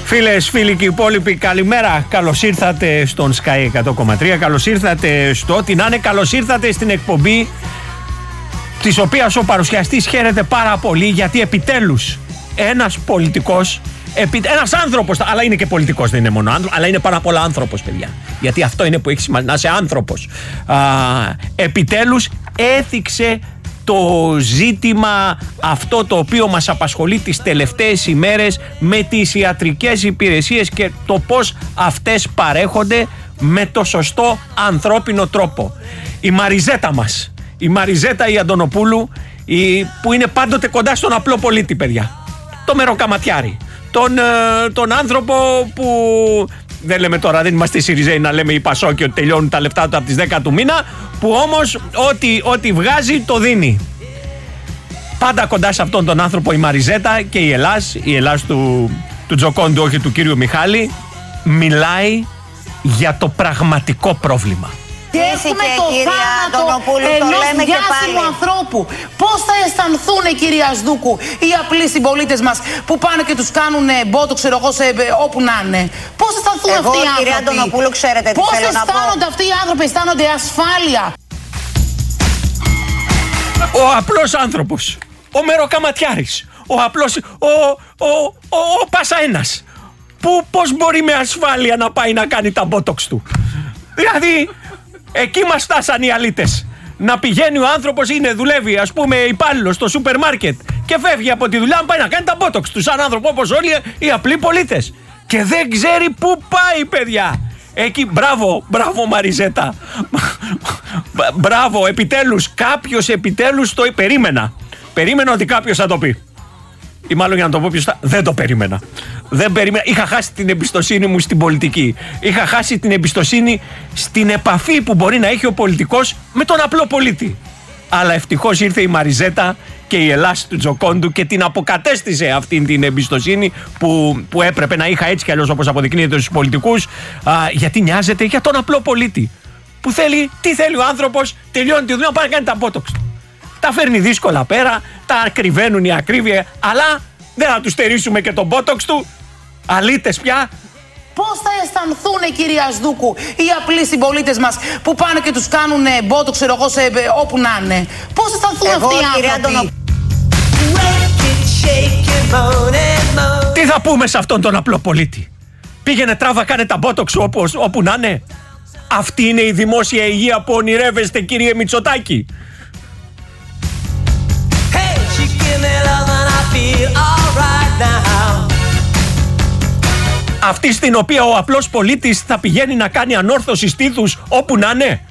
Φίλες, φίλοι και υπόλοιποι, καλημέρα. Καλώς ήρθατε στον Sky 100,3. Καλώς ήρθατε στο ό,τι να είναι. Καλώς ήρθατε στην εκπομπή της οποίας ο παρουσιαστής χαίρεται πάρα πολύ, γιατί επιτέλους ένας πολιτικός, ένας άνθρωπος, αλλά είναι και πολιτικός, δεν είναι μόνο άνθρωπος, αλλά είναι πάρα πολλά άνθρωπος, παιδιά. Γιατί αυτό είναι που έχει σημασία, να είσαι άνθρωπος. Επιτέλους έθιξε το ζήτημα αυτό το οποίο μας απασχολεί τις τελευταίες ημέρες με τις ιατρικές υπηρεσίες και το πώς αυτές παρέχονται με το σωστό ανθρώπινο τρόπο. Η Μαριζέτα μας, η Μαριζέτα η Αντωνοπούλου, που είναι πάντοτε κοντά στον απλό πολίτη, παιδιά. Το μεροκαματιάρι. Τον άνθρωπο που... Δεν λέμε τώρα, δεν είμαστε οι Σιριζέοι να λέμε οι Πασόκοι ότι τελειώνουν τα λεφτά του από τις 10 του μήνα, που όμως ό,τι βγάζει το δίνει. Πάντα κοντά σε αυτόν τον άνθρωπο η Μαριζέτα και η Ελλάς του Τζοκόντου, όχι του κύριου Μιχάλη, μιλάει για το πραγματικό πρόβλημα. Και έχουμε το θάνατο ενός διάσημου ανθρώπου. Πώς θα αισθανθούν, κυρία Σδούκου, οι απλοί συμπολίτες μας που πάνε και τους κάνουν μπότο, ξέρω εγώ, όπου να είναι? Πώς αισθανθούν αυτοί οι άνθρωποι? Κυρία Αντωνοπούλου, ξέρετε τι πώς θέλω να πω. Πώς αισθάνονται αυτοί οι άνθρωποι? Αισθάνονται ασφάλεια? Ο απλός άνθρωπος, ο μεροκαματιάρης, ο απλός, ο Πασαένας, που πώς μπορεί με ασφάλεια να πάει να κάνει τα μπότοξ του? Δηλαδή, εκεί μας φτάσαν οι αλήτες. Να πηγαίνει ο άνθρωπος, δουλεύει, ας πούμε, υπάλληλος στο σούπερ μάρκετ και φεύγει από τη δουλειά να πάει να κάνει τα μπότοξ του, σαν άνθρωπο όπως όλοι οι απλοί πολίτες. Και δεν ξέρει πού πάει, παιδιά. Εκεί, μπράβο Μαριζέτα. Μπράβο, κάποιος επιτέλους το περίμενα. Περίμενα ότι κάποιος θα το πει. Ή μάλλον, για να το πω πιο σωστά, δεν το περίμενα. Δεν περίμενα. Είχα χάσει την εμπιστοσύνη μου στην πολιτική. Είχα χάσει την εμπιστοσύνη στην επαφή που μπορεί να έχει ο πολιτικός με τον απλό πολίτη. Αλλά ευτυχώς ήρθε η Μαριζέτα και η Ελλάς του Τζοκόντου και την αποκατέστησε αυτή την εμπιστοσύνη που έπρεπε να είχα έτσι κι αλλιώς, όπως αποδεικνύεται στους πολιτικούς, γιατί νοιάζεται για τον απλό πολίτη. Που τι θέλει ο άνθρωπος? Τελειώνει τη δουλειά, πάει να κάνει τα μπότοξ του. Τα φέρνει δύσκολα πέρα, τα κρυβαίνουν οι ακρίβεια, αλλά δεν θα του στερήσουμε και τον μπότοξ του. Αλήτες πια. Πώς θα αισθανθούν, κυρία Σδούκου, οι απλοί συμπολίτες μας που πάνε και τους κάνουν μπότοξ, ξέρω εγώ, όπου να είναι? Πώς θα αισθανθούν αυτοί οι άνθρωποι? Τι θα πούμε σε αυτόν τον απλό πολίτη? Πήγαινε τράβα, κάνε τα μπότοξ σου όπου να είναι. Αυτή είναι η δημόσια υγεία που ονειρεύεστε, κύριε Μητσοτάκη? Αυτή στην οποία ο απλός πολίτης θα πηγαίνει να κάνει ανόρθωση στήθους όπου να είναι?